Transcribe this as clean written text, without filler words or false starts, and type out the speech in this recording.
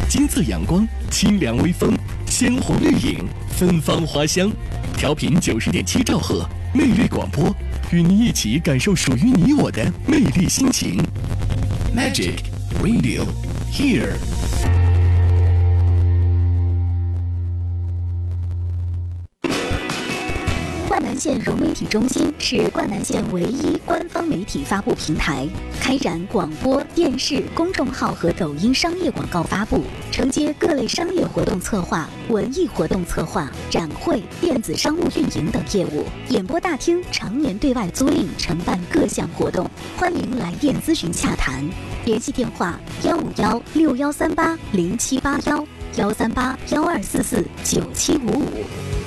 金色阳光，清凉微风，鲜红绿影，芬芳花香。调频90.7兆赫，魅力广播，与你一起感受属于你我的魅力心情。Magic Radio Here。 灌南县融媒体中心是灌南县唯一官方媒体发布平台，开展广播电视公众号和抖音商业广告发布，承接各类商业活动策划、文艺活动策划、展会、电子商务运营等业务。演播大厅常年对外租赁，承办各项活动，欢迎来电咨询洽谈。联系电话：15161380781，13812449755。